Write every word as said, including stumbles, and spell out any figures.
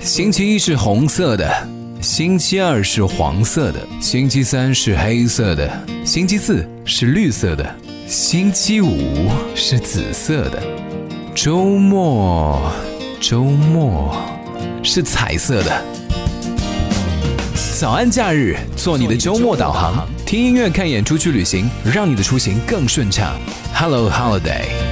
星期一是红色的，星期二是黄色的，星期三是黑色的，星期四是绿色的，星期五是紫色的，周末周末是彩色的。早安假日，做你的周末导航，听音乐、看演出、去旅行，让你的出行更顺畅。Hello Holiday。